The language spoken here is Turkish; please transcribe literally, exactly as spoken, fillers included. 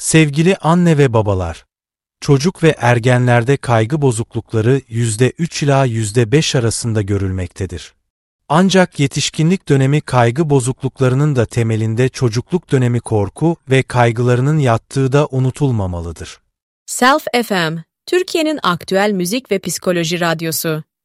Sevgili anne ve babalar, çocuk ve ergenlerde kaygı bozuklukları yüzde üç ila yüzde beş arasında görülmektedir. Ancak yetişkinlik dönemi kaygı bozukluklarının da temelinde çocukluk dönemi korku ve kaygılarının yattığı da unutulmamalıdır. Self F M, Türkiye'nin aktüel müzik ve psikoloji radyosu.